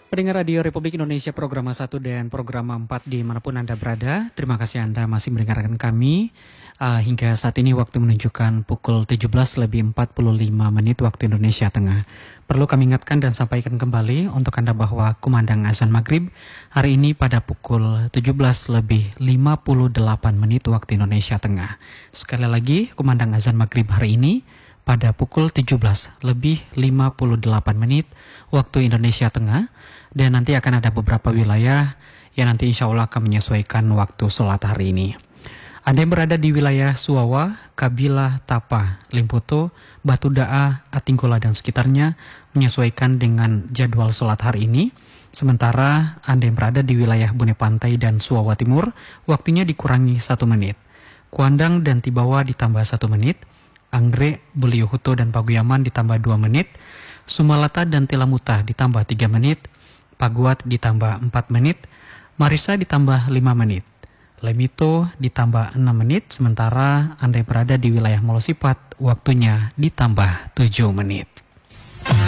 Pendengar Radio Republik Indonesia program 1 dan program 4 dimanapun Anda berada, terima kasih Anda masih mendengarkan kami. Hingga saat ini waktu menunjukkan pukul 17:45 waktu Indonesia Tengah. Perlu kami ingatkan dan sampaikan kembali untuk Anda bahwa kumandang azan maghrib hari ini pada pukul 17:58 waktu Indonesia Tengah. Sekali lagi, kumandang azan maghrib hari ini pada pukul 17:58 waktu Indonesia Tengah. Dan nanti akan ada beberapa wilayah yang nanti insya Allah akan menyesuaikan waktu sholat hari ini. Anda yang berada di wilayah Suwawa, Kabila, Tapa, Limputo, Batu Da'a, Atinggola dan sekitarnya menyesuaikan dengan jadwal sholat hari ini. Sementara Anda yang berada di wilayah Bone Pantai dan Suwawa Timur, waktunya dikurangi 1 menit. Kuandang dan Tibawa ditambah 1 menit. Anggrek, Beliuhuto dan Paguyaman ditambah 2 menit. Sumalata dan Tilamuta ditambah 3 menit. Paguat ditambah 4 menit, Marisa ditambah 5 menit, Lemito ditambah 6 menit, sementara Anda yang berada di wilayah Molosipat waktunya ditambah 7 menit.